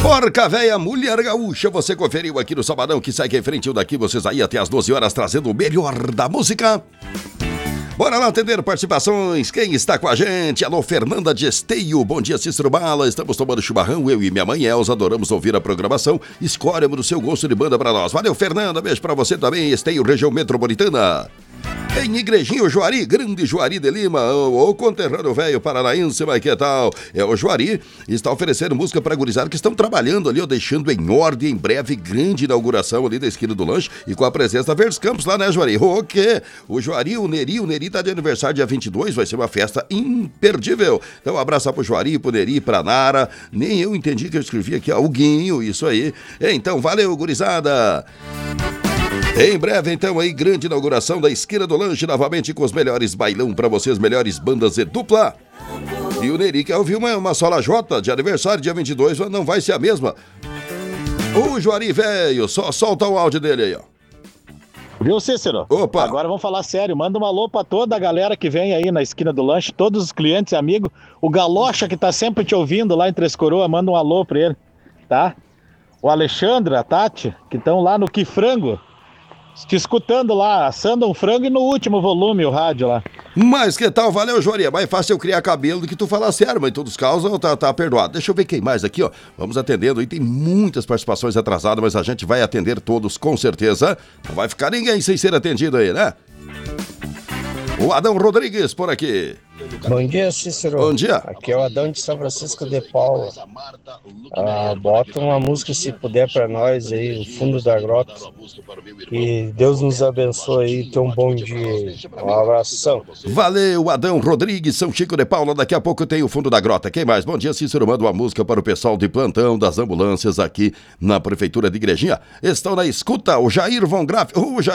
Porca Véia, Mulher Gaúcha, você conferiu aqui no Sabadão, que segue em frente daqui, vocês aí até as 12 horas, trazendo o melhor da música. Bora lá atender participações, quem está com a gente? Alô, Fernanda de Esteio, bom dia Cícero Bala, estamos tomando chimarrão, eu e minha mãe Elza, adoramos ouvir a programação, escolha-me do seu gosto de banda pra nós. Valeu, Fernanda, beijo pra você também, Esteio, região metropolitana. Em Igrejinho, Juari, grande Juari de Lima, o conterrâneo velho paranaense, mas que tal? O Juari está oferecendo música para gurizada que estão trabalhando ali, deixando em ordem, em breve, grande inauguração ali da esquina do lanche e com a presença da Verdes Campos lá, né, Juari? O quê? O Juari, o Neri tá de aniversário dia 22, vai ser uma festa imperdível. Então, um abraço pro Juari, pro Neri, pra Nara, nem eu entendi que eu escrevi aqui, Alguinho, isso aí. Então, valeu, gurizada! Em breve, então, aí, grande inauguração da Esquina do Lanche, novamente com os melhores bailão pra vocês, melhores bandas e dupla. E o Neri quer ouvir uma sola J de aniversário, dia 22, não vai ser a mesma. O Juari velho, só solta o áudio dele aí, ó. Viu, Cícero? Opa! Agora vamos falar sério, manda um alô pra toda a galera que vem aí na Esquina do Lanche, todos os clientes e amigos. O Galocha, que tá sempre te ouvindo lá em Três Coroas, manda um alô pra ele, tá? O Alexandre, a Tati, que estão lá no Que Frango, te escutando lá, assando um frango e no último volume o rádio lá. Mas que tal, valeu, Joria, mais fácil eu criar cabelo do que tu falar sério, mas em todos os casos tá perdoado. Deixa eu ver quem mais aqui, ó, vamos atendendo, e tem muitas participações atrasadas, mas a gente vai atender todos com certeza, não vai ficar ninguém sem ser atendido aí, né? O Adão Rodrigues por aqui. Bom dia, Cícero. Bom dia. Aqui é o Adão de São Francisco de Paula. Bota uma música, se puder, pra nós aí, o Fundo da Grota. Que Deus nos abençoe aí, tenha um bom dia aí. Um abração. Valeu, Adão Rodrigues, São Chico de Paula. Daqui a pouco tem o Fundo da Grota. Quem mais? Bom dia, Cícero. Manda uma música para o pessoal de plantão das ambulâncias aqui na Prefeitura de Igrejinha. Estão na escuta o Jair Von Graff,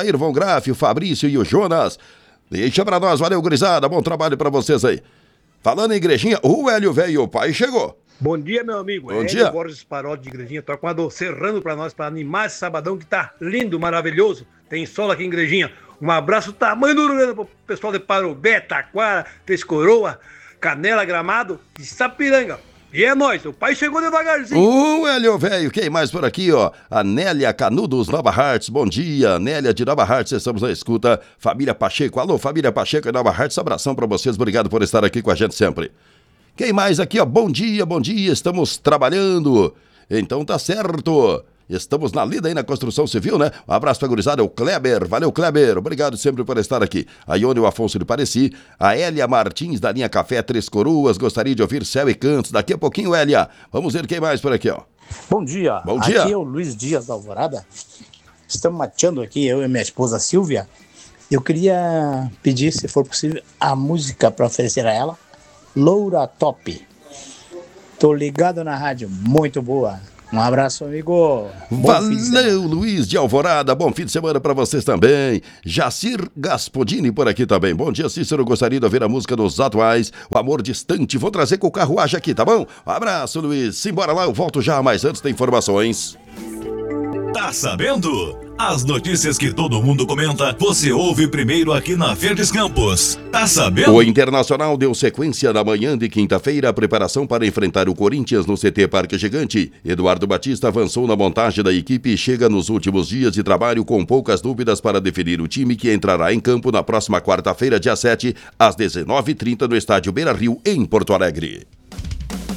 o Fabrício e o Jonas. Deixa pra nós, valeu, gurizada, bom trabalho pra vocês aí. Falando em Igrejinha, o Hélio Velho, o pai chegou. Bom dia, meu amigo. Bom dia. Borges Parodi de Igrejinha, tô com a serrando pra nós, pra animar esse sabadão que tá lindo, maravilhoso. Tem sol aqui em Igrejinha. Um abraço tamanho do Uruguaiana pro pessoal de Parobé, Taquara, Três Coroas, Canela, Gramado e Sapiranga. E é nóis, o pai chegou devagarzinho. O Hélio Velho, quem mais por aqui, ó? A Nélia Canudos, Nova Hartz, bom dia. Nélia de Nova Hartz, estamos na escuta. Família Pacheco, alô, família Pacheco e Nova Hartz, abração pra vocês, obrigado por estar aqui com a gente sempre. Quem mais aqui, ó? Bom dia, estamos trabalhando. Então tá certo. Estamos na lida aí na construção civil, né? Um abraço pra gurizada, o Kleber. Valeu, Kleber. Obrigado sempre por estar aqui. A Ione, o Afonso de Pareci. A Hélia Martins, da linha Café Três Coroas. Gostaria de ouvir Céu e Cantos. Daqui a pouquinho, Hélia. Vamos ver quem mais por aqui, ó. Bom dia. Bom dia. Aqui é o Luiz Dias da Alvorada. Estamos mateando aqui, eu e minha esposa Silvia. Eu queria pedir, se for possível, a música para oferecer a ela. Loura Top. Tô ligado na rádio. Muito boa. Um abraço, amigo. Valeu, Luiz de Alvorada. Bom fim de semana pra vocês também. Jacir Gaspodini por aqui também. Bom dia, Cícero. Gostaria de ouvir a música dos atuais, O Amor Distante. Vou trazer com o carruagem aqui, tá bom? Um abraço, Luiz. Simbora lá, eu volto já, mas antes tem informações. Tá sabendo? As notícias que todo mundo comenta, você ouve primeiro aqui na Verdes Campos. Tá sabendo? O Internacional deu sequência na manhã de quinta-feira à preparação para enfrentar o Corinthians no CT Parque Gigante. Eduardo Batista avançou na montagem da equipe e chega nos últimos dias de trabalho com poucas dúvidas para definir o time que entrará em campo na próxima quarta-feira, dia 7, às 19h30, no estádio Beira-Rio, em Porto Alegre.